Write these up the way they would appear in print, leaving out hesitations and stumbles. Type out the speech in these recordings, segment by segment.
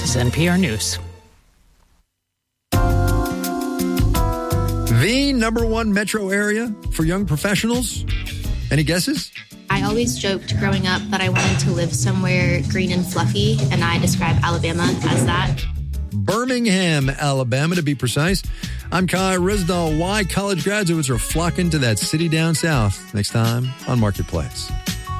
is NPR News. The number one metro area for young professionals. Any guesses? I always joked growing up that I wanted to live somewhere green and fluffy, and I describe Alabama as that. Birmingham, Alabama, to be precise. I'm Kai Rizdal. Why college graduates are flocking to that city down south. Next time on Marketplace.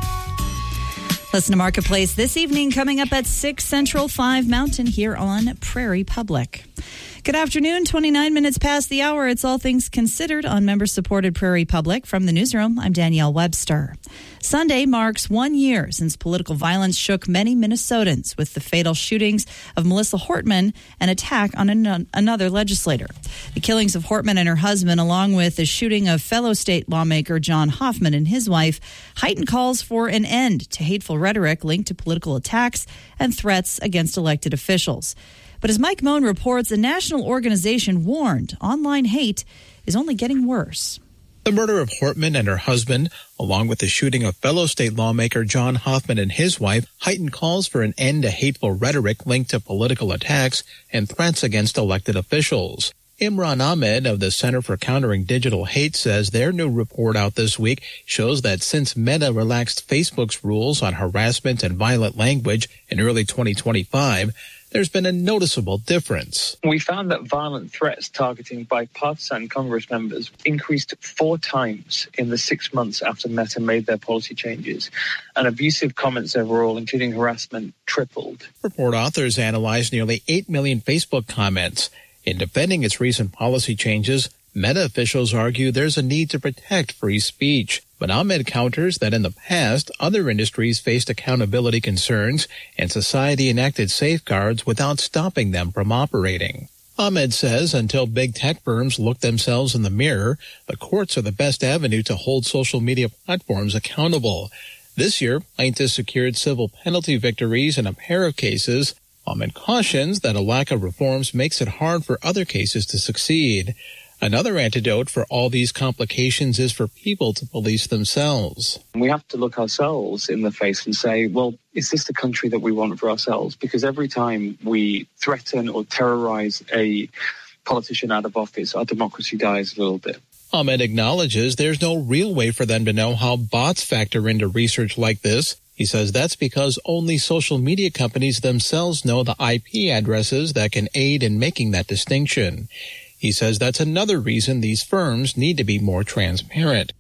Listen to Marketplace this evening, coming up at 6 Central, 5 Mountain here on Prairie Public. Good afternoon, 29 minutes past the hour. It's All Things Considered on member-supported Prairie Public. From the newsroom, I'm Danielle Webster. Sunday marks 1 year since political violence shook many Minnesotans with the fatal shootings of Melissa Hortman and attack on another legislator. The killings of Hortman and her husband, along with the shooting of fellow state lawmaker John Hoffman and his wife, heightened calls for an end to hateful rhetoric linked to political attacks and threats against elected officials. But as Mike Moen reports, a national organization warned online hate is only getting worse. The murder of Hortman and her husband, along with the shooting of fellow state lawmaker John Hoffman and his wife, heightened calls for an end to hateful rhetoric linked to political attacks and threats against elected officials. Imran Ahmed of the Center for Countering Digital Hate says their new report out this week shows that since Meta relaxed Facebook's rules on harassment and violent language in early 2025, there's been a noticeable difference. We found that violent threats targeting bipartisan Congress members increased 4 times in the 6 months after Meta made their policy changes. And abusive comments overall, including harassment, tripled. Report authors analyzed nearly 8 million Facebook comments. In defending its recent policy changes, Meta officials argue there's a need to protect free speech. But Ahmed counters that in the past, other industries faced accountability concerns and society enacted safeguards without stopping them from operating. Ahmed says until big tech firms look themselves in the mirror, the courts are the best avenue to hold social media platforms accountable. This year, plaintiffs secured civil penalty victories in a pair of cases. Ahmed cautions that a lack of reforms makes it hard for other cases to succeed. Another antidote for all these complications is for people to police themselves. We have to look ourselves in the face and say, well, is this the country that we want for ourselves? Because every time we threaten or terrorize a politician out of office, our democracy dies a little bit. Ahmed acknowledges there's no real way for them to know how bots factor into research like this. He says that's because only social media companies themselves know the IP addresses that can aid in making that distinction. He says that's another reason these firms need to be more transparent.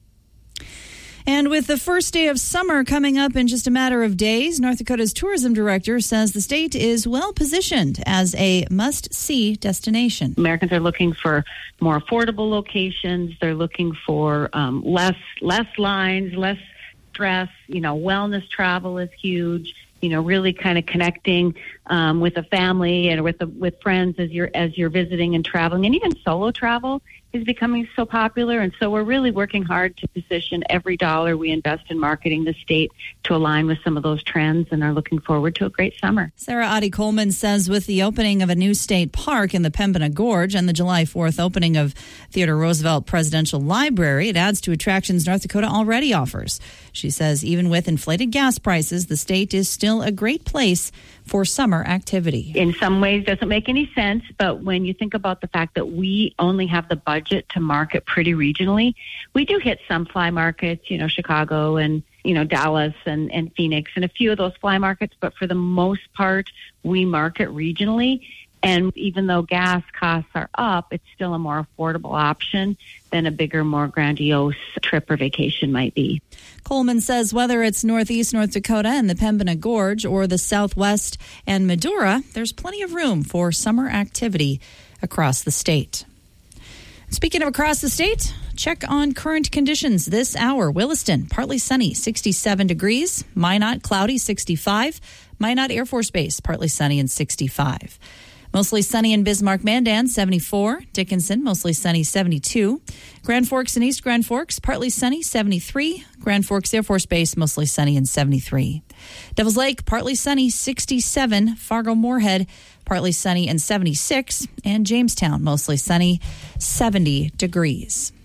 And with the first day of summer coming up in just a matter of days, North Dakota's tourism director says the state is well positioned as a must-see destination. Americans are looking for more affordable locations. They're looking for less lines, less stress. Wellness travel is huge. Really kind of connecting with a family and with friends as you're visiting and traveling, and even solo travel is becoming so popular. And so we're really working hard to position every dollar we invest in marketing the state to align with some of those trends, and are looking forward to a great summer. Sarah Adi Coleman says with the opening of a new state park in the Pembina Gorge and the July 4th opening of Theodore Roosevelt Presidential Library, it adds to attractions North Dakota already offers. She says even with inflated gas prices, the state is still a great place for summer activity. In some ways, doesn't make any sense, but when you think about the fact that we only have the budget to market pretty regionally, we do hit some fly markets, Chicago and Dallas and Phoenix and a few of those fly markets, but for the most part, we market regionally. And even though gas costs are up, it's still a more affordable option than a bigger, more grandiose trip or vacation might be. Coleman says whether it's Northeast North Dakota and the Pembina Gorge or the Southwest and Medora, there's plenty of room for summer activity across the state. Speaking of across the state, check on current conditions this hour. Williston, partly sunny, 67 degrees. Minot, cloudy, 65. Minot Air Force Base, partly sunny and 65. Mostly sunny in Bismarck-Mandan, 74. Dickinson, mostly sunny, 72. Grand Forks and East Grand Forks, partly sunny, 73. Grand Forks Air Force Base, mostly sunny and 73. Devils Lake, partly sunny, 67. Fargo-Moorhead, partly sunny and 76. And Jamestown, mostly sunny, 70 degrees.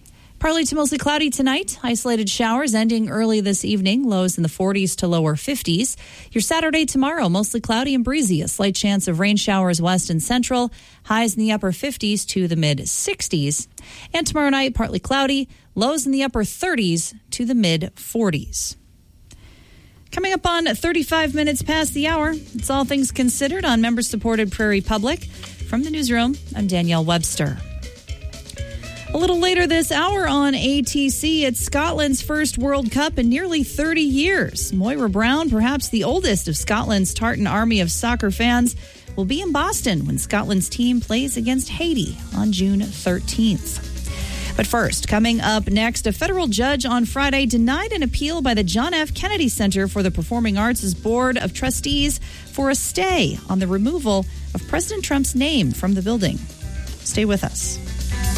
Partly to mostly cloudy tonight. Isolated showers ending early this evening. Lows in the 40s to lower 50s. Your Saturday tomorrow, mostly cloudy and breezy. A slight chance of rain showers west and central. Highs in the upper 50s to the mid 60s. And tomorrow night, partly cloudy. Lows in the upper 30s to the mid 40s. Coming up on 35 minutes past the hour, it's All Things Considered on member-supported Prairie Public. From the newsroom, I'm Danielle Webster. A little later this hour on ATC, it's Scotland's first World Cup in nearly 30 years. Moira Brown, perhaps the oldest of Scotland's Tartan army of soccer fans, will be in Boston when Scotland's team plays against Haiti on June 13th. But first, coming up next, a federal judge on Friday denied an appeal by the John F. Kennedy Center for the Performing Arts' Board of Trustees for a stay on the removal of President Trump's name from the building. Stay with us.